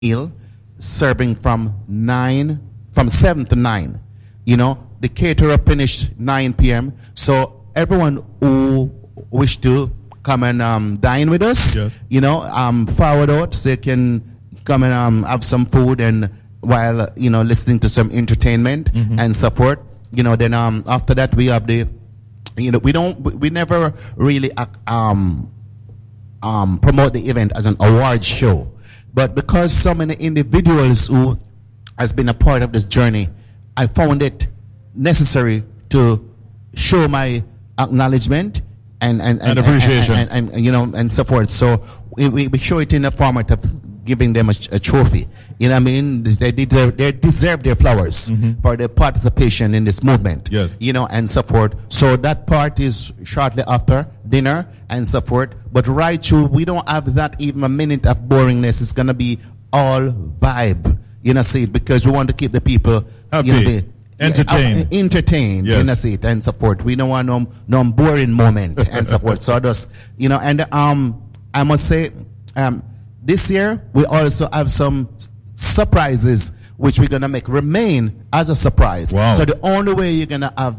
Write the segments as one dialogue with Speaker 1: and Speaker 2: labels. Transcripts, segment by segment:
Speaker 1: meal serving from 7 to 9. The caterer finished 9 p.m. So everyone who wish to come and dine with us,
Speaker 2: Yes.
Speaker 1: forward out so they can come and have some food and while listening to some entertainment and support. Then after that we have the we never really promote the event as an award show, but because so many individuals who has been a part of this journey, I found it necessary to show my acknowledgement and
Speaker 2: appreciation
Speaker 1: and support. So we show it in the format of giving them a trophy. You know what I mean? They deserve their flowers for their participation in this movement.
Speaker 2: Yes.
Speaker 1: And support. So that part is shortly after dinner and support. But right through, we don't have that even a minute of boringness. It's gonna be all vibe. See it, because we want to keep the people
Speaker 2: happy,
Speaker 1: entertained.
Speaker 2: Yes.
Speaker 1: See it, and support. We don't want no boring moment and support. So just and I must say, this year we also have some surprises which we're gonna make remain as a surprise.
Speaker 2: Wow.
Speaker 1: So the only way you're gonna have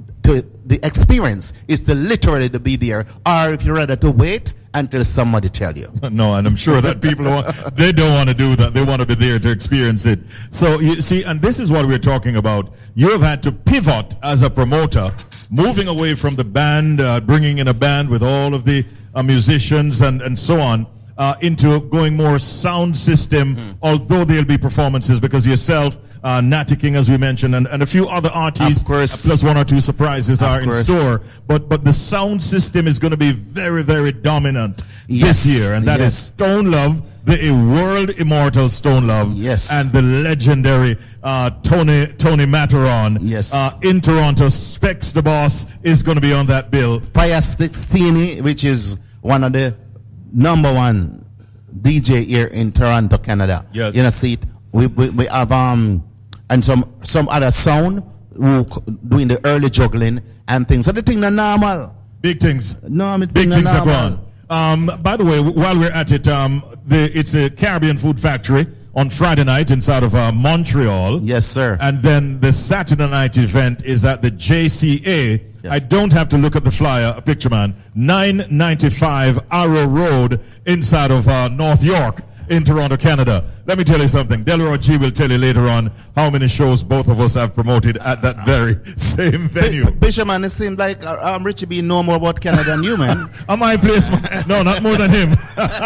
Speaker 1: the experience is to literally to be there, or if you're ready to wait until somebody tell you.
Speaker 2: No, and I'm sure that people they don't want to do that. They want to be there to experience it. So you see, and this is what we're talking about. You have had to pivot as a promoter, moving away from the band, bringing in a band with all of the musicians and so on, into going more sound system, although there'll be performances because yourself, Natty King, as we mentioned, and a few other artists,
Speaker 1: Of course.
Speaker 2: plus one or two surprises are in
Speaker 1: course.
Speaker 2: store. But the sound system is going to be very, very dominant
Speaker 1: Yes.
Speaker 2: this year, and that is Stone Love, the world immortal Stone Love,
Speaker 1: Yes.
Speaker 2: and the legendary Tony Matteron.
Speaker 1: Yes.
Speaker 2: In Toronto, Specs the Boss is going to be on that bill.
Speaker 1: Fire 16, which is one of the number one DJ here in Toronto, Canada.
Speaker 2: Yes.
Speaker 1: See it. We have and some other sound who doing the early juggling and things. So the thing are normal.
Speaker 2: Big things.
Speaker 1: No,
Speaker 2: Big things are going. By the way, while we're at it, it's a Caribbean Food Factory on Friday night inside of Montreal.
Speaker 1: Yes, sir.
Speaker 2: And then the Saturday night event is at the JCA.
Speaker 1: Yes.
Speaker 2: I don't have to look at the flyer, a picture man. 995 Arrow Road inside of North York in Toronto, Canada. Let me tell you something. Delroy G will tell you later on how many shows both of us have promoted at that very same venue.
Speaker 1: Bishop, man, it seems like Richie B know more about Canada than you, man.
Speaker 2: Am I place? No, not more than him.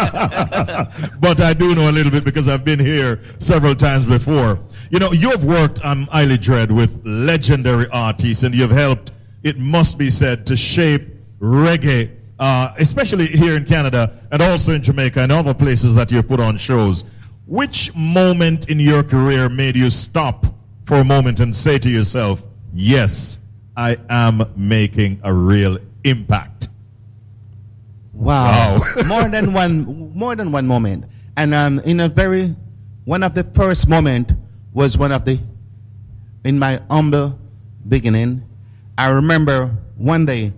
Speaker 2: But I do know a little bit because I've been here several times before. You've worked on Isle Dread with legendary artists, and you've helped, it must be said, to shape reggae, especially here in Canada and also in Jamaica and other places that you put on shows. Which moment in your career made you stop for a moment and say to yourself, yes, I am making a real impact?
Speaker 1: Wow. more than one moment. And one of the first moment was in my humble beginning. I remember one day,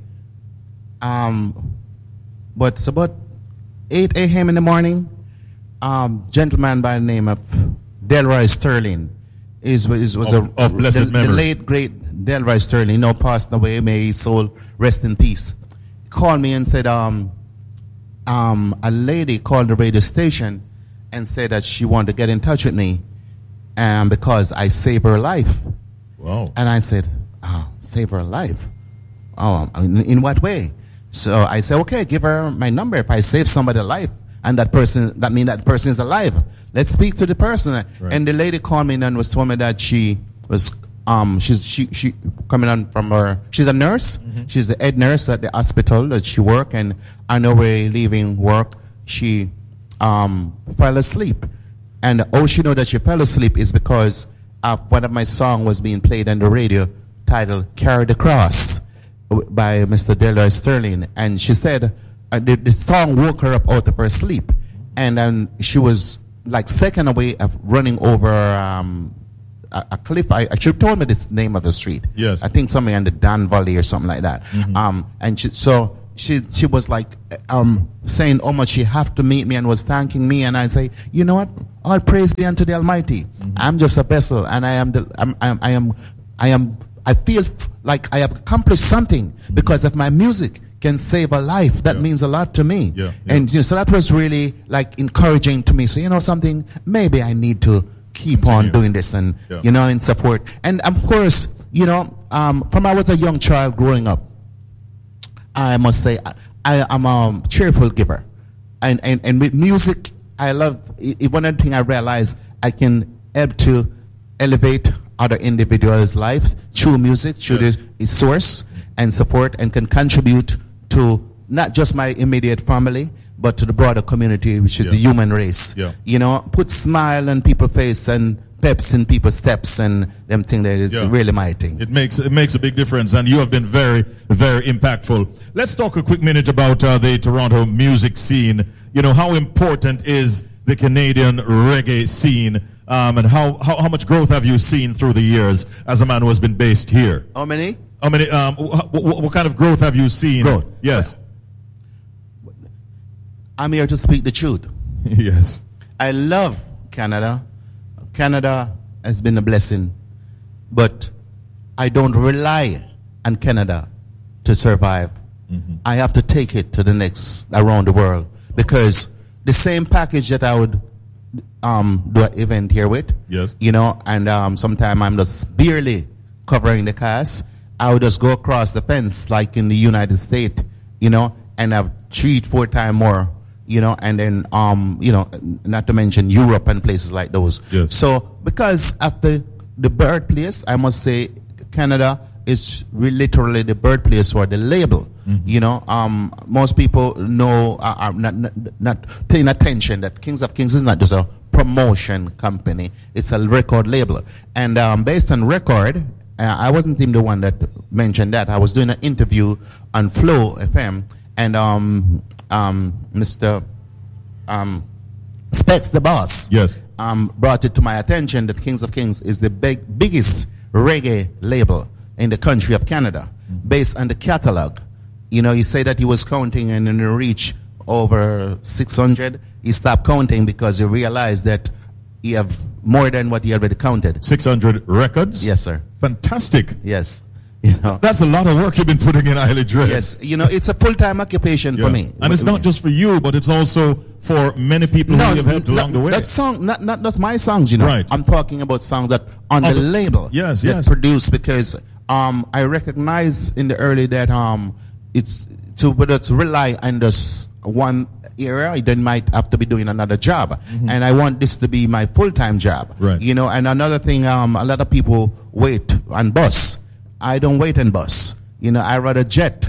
Speaker 1: but it's about 8 a.m. in the morning, gentleman by the name of Delroy Sterling of
Speaker 2: blessed memory.
Speaker 1: The late great Delroy Sterling, passed away. May his soul rest in peace. He called me and said, a lady called the radio station and said that she wanted to get in touch with me, because I saved her life.
Speaker 2: Wow.
Speaker 1: And I said, save her life? In what way? So I said, okay, give her my number. If I save somebody's life and that means that person is alive, let's speak to the person.
Speaker 2: Right.
Speaker 1: And the lady called me and was told me that she was she coming on from she's a nurse. She's the head nurse at the hospital that she work, and on her way leaving work she fell asleep. And how she know that she fell asleep is because one of my song was being played on the radio titled Carry the Cross by Mr. Delroy Sterling. And she said the song woke her up out of her sleep. And then she was like second away of running over a cliff. She told me this name of the street.
Speaker 2: Yes.
Speaker 1: I think somewhere in the Dan Valley or something like that. And so she was like saying how much she have to meet me and was thanking me, and I say, you know what? All praise be unto the Almighty. I'm just a vessel, and I feel like I have accomplished something because of my music can save a life. That means a lot to me.
Speaker 2: Yeah.
Speaker 1: And so that was really like encouraging to me. So you know something, maybe I need to keep on doing this and and support. And of course, from I was a young child growing up, I must say I am a cheerful giver, and with music, I love. One of the things I realized, I can help to elevate other individuals' lives through music, through the source and support, and can contribute to not just my immediate family, but to the broader community, which is the human race. Put smile on people's face and peps in people's steps, and them thing that is really my thing.
Speaker 2: It makes a big difference, and you have been very, very impactful. Let's talk a quick minute about the Toronto music scene. How important is the Canadian reggae scene, and how much growth have you seen through the years as a man who has been based here?
Speaker 1: How many?
Speaker 2: What kind of growth have you seen?
Speaker 1: Growth.
Speaker 2: Yes.
Speaker 1: I'm here to speak the truth.
Speaker 2: Yes.
Speaker 1: I love Canada. Canada has been a blessing, but I don't rely on Canada to survive. I have to take it to the next around the world, because the same package that I would do an event here with, and sometimes I'm just barely covering the cost. I would just go across the fence, like in the United States, and have 3-4 times more, and then, not to mention Europe and places like those.
Speaker 2: Yes.
Speaker 1: So, because of the birthplace, I must say Canada is literally the birthplace for the label. Most people know, are not paying attention that Kings of Kings is not just a promotion company, it's a record label. And based on record, I wasn't even the one that mentioned that. I was doing an interview on Flow FM, and Mr. Specs, the boss, brought it to my attention that Kings of Kings is the biggest reggae label in the country of Canada, based on the catalog. He said that he was counting and then reach over 600. He stopped counting because he realized that he have more than what he already counted.
Speaker 2: 600 records?
Speaker 1: Yes, sir.
Speaker 2: Fantastic.
Speaker 1: Yes.
Speaker 2: That's a lot of work you've been putting in Isle Dread.
Speaker 1: Yes. It's a full-time occupation for me.
Speaker 2: And it's not just for you, but it's also for many people who you've helped along the way.
Speaker 1: That song, not just my songs,
Speaker 2: Right.
Speaker 1: I'm talking about songs that on the label.
Speaker 2: Yes,
Speaker 1: that produced, because I recognize in the early that it's to rely on this one area, then might have to be doing another job. And I want this to be my full-time job.
Speaker 2: Right.
Speaker 1: And another thing, a lot of people wait on bus. I don't wait on bus. I rather jet.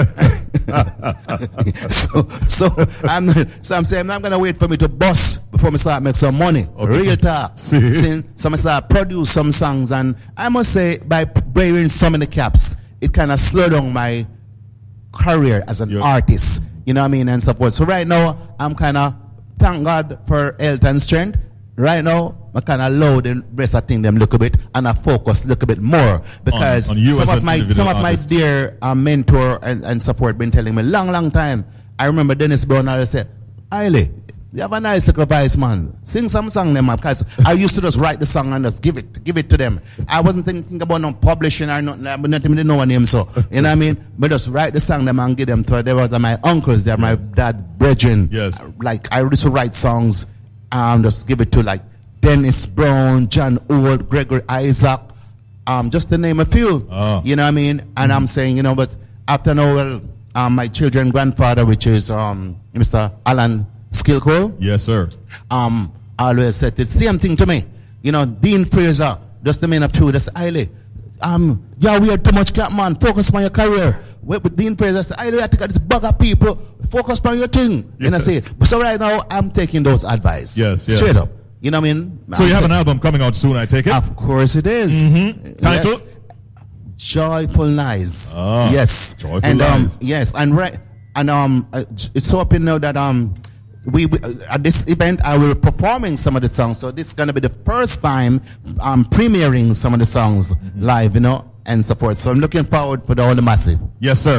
Speaker 1: so I'm saying I'm gonna wait for me to bus before I start make some money.
Speaker 2: Okay.
Speaker 1: Real talk. Since I start produce some songs, and I must say by wearing so many caps, it kind of slowed down my career as an artist. And so forth. So right now I'm kind of, thank God for health and strength. Right now, I kind of low the rest of things them a little bit, and I focus a little bit more, because
Speaker 2: on you
Speaker 1: some
Speaker 2: as
Speaker 1: of my dear mentor and support been telling me long time. I remember Dennis Brown always said, "Ailey, you have a nice little voice, man. Sing some song them up," because I used to just write the song and just give it to them. I wasn't thinking about no publishing or nothing, but not even know one name, so you know what I mean. But just write the song them and give them to. There was my uncles, they're my dad, brethren.
Speaker 2: Yes.
Speaker 1: Like I used to write songs. Just give it to like Dennis Brown, John Old, Gregory Isaac, just to name a few. You know what I mean? And I'm saying, but after now, my children's grandfather, which is Mr. Alan Skillcole.
Speaker 2: Yes, sir.
Speaker 1: Always said the same thing to me. Dean Fraser, just to name a few, just Ailey, we are too much cap, man. Focus on your career. With Dean Fraser, I said, I take this bug of people. Focus on your thing.
Speaker 2: Yes.
Speaker 1: And I say, so right now, I'm taking those advice.
Speaker 2: Yes.
Speaker 1: Straight up. You know what I mean?
Speaker 2: So you have an album coming out soon, I take it?
Speaker 1: Of course it is.
Speaker 2: Title?
Speaker 1: Yes. Joyful Lies. Yes.
Speaker 2: Joyful Lies.
Speaker 1: Yes. And it's hoping now that we at this event I will be performing some of the songs. So this is gonna be the first time premiering some of the songs live, and so forth. So I'm looking forward for all the massive.
Speaker 2: Yes, sir.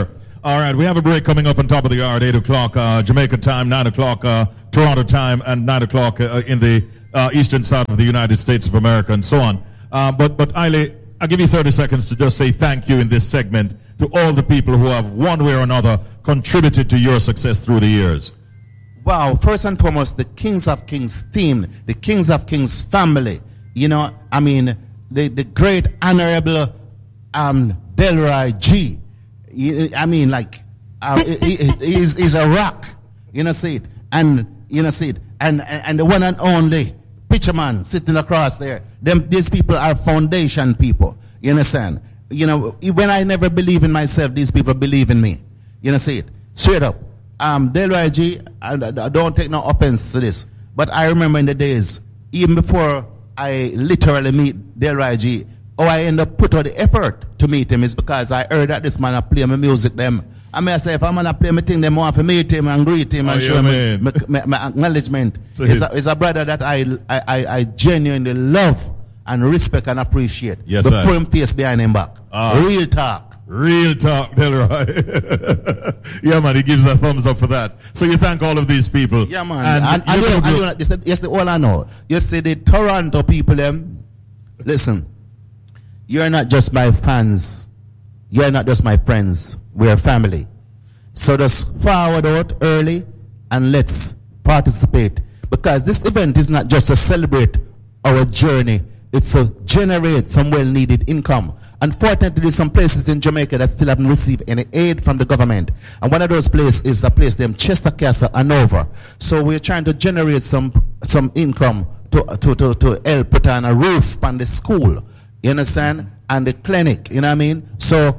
Speaker 2: All right, we have a break coming up on top of the hour at 8 o'clock Jamaican time, 9 o'clock Toronto time, and 9 o'clock in the eastern side of the United States of America, and so on. But Aile, I'll give you 30 seconds to just say thank you in this segment to all the people who have, one way or another, contributed to your success through the years.
Speaker 1: Wow, first and foremost, the Kings of Kings team, the Kings of Kings family. You know, I mean, the great Honorable Delroy G. I mean, like, he's a rock. You know, see it. And, you know, see it. And the one and only Pitcher Man sitting across there. These people are foundation people. You understand? You know, when I never believe in myself, these people believe in me. You know, see it. Straight up. Delroy G, I don't take no offense to this, but I remember in the days, even before I literally meet Delroy G, I end up put out the effort to meet him is because I heard that this man a play my music them. I mean, I say, if I'm going to play my thing, they want to meet him and greet him and show him my acknowledgement. So it's a brother that I genuinely love and respect and appreciate.
Speaker 2: Yes,
Speaker 1: the firm face behind him back. Real talk.
Speaker 2: Real talk, Delroy. Yeah, man, he gives a thumbs up for that. So you thank all of these people.
Speaker 1: Yeah, man. And yes, all I know. You see, the Toronto people, listen, you're not just my fans. You're not just my friends. We're family. So just forward out early and let's participate. Because this event is not just to celebrate our journey. It's to generate some well-needed income. Unfortunately, there's some places in Jamaica that still haven't received any aid from the government. And one of those places is the place named Chester Castle, Hanover. So we're trying to generate some income to help put on a roof on the school. You understand? And the clinic, you know what I mean? So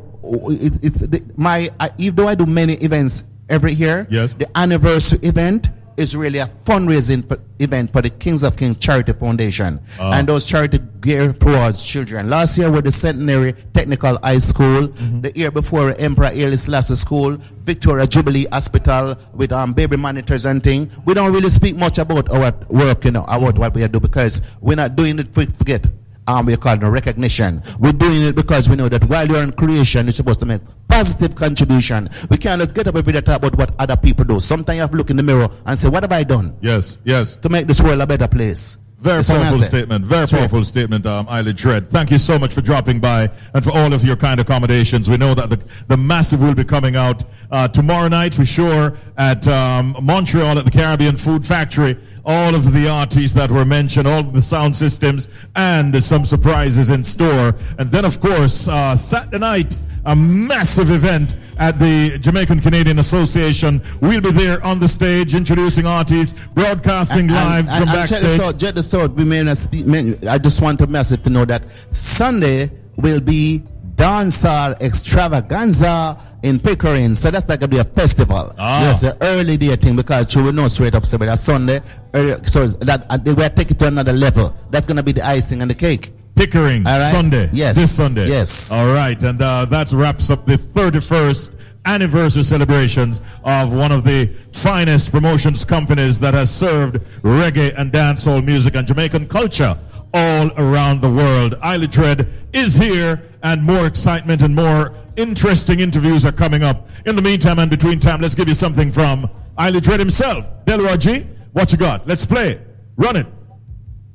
Speaker 1: even though I do many events every year,
Speaker 2: yes,
Speaker 1: the anniversary event is really a fundraising event for the Kings of Kings Charity Foundation. And those charity gear towards children. Last year with the Centenary Technical High School, the year before Emperor Haile Selassie School, Victoria Jubilee Hospital with baby monitors and things. We don't really speak much about our work, you know, about what we do because we're not doing it for forget. We call it recognition. We're doing it because we know that while you're in creation, you're supposed to make positive contribution. We can't just get up every day to talk about what other people do. Sometimes you have to look in the mirror and say, what have I done?
Speaker 2: Yes, yes.
Speaker 1: To make this world a better place.
Speaker 2: Very powerful statement. Very powerful statement, Aile Dread. Thank you so much for dropping by and for all of your kind accommodations. We know that the Massive will be coming out tomorrow night for sure at Montreal at the Caribbean Food Factory. All of the artists that were mentioned, all of the sound systems, and some surprises in store. And then, of course, Saturday night, a massive event at the Jamaican Canadian Association. We'll be there on the stage introducing artists, broadcasting live from backstage.
Speaker 1: Check this out. We may not speak. I just want a message to know that Sunday will be Dancehall Extravaganza in Pickering. So that's like going to be a festival. Yes, the early day thing because you will know straight up so that Sunday. So that we are taking it to another level. That's going to be the icing on the cake.
Speaker 2: Pickering, right? Sunday.
Speaker 1: Yes.
Speaker 2: This Sunday.
Speaker 1: Yes.
Speaker 2: All right. And that wraps up the 31st anniversary celebrations of one of the finest promotions companies that has served reggae and dancehall music and Jamaican culture all around the world. Aile Dread is here, and more excitement and more interesting interviews are coming up. In the meantime and between time, let's give you something from Aile Dread himself. Delroy G, what you got? Let's play it. Run it.